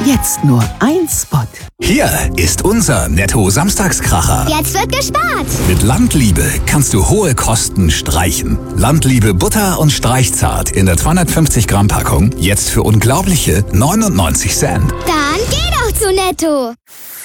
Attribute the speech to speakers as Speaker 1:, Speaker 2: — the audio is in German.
Speaker 1: Jetzt nur ein Spot.
Speaker 2: Hier ist unser Netto-Samstagskracher.
Speaker 3: Jetzt wird gespart.
Speaker 2: Mit Landliebe kannst du hohe Kosten streichen. Landliebe Butter und Streichzart in der 250 Gramm Packung. Jetzt für unglaubliche 99 Cent.
Speaker 3: Dann geh doch zu Netto.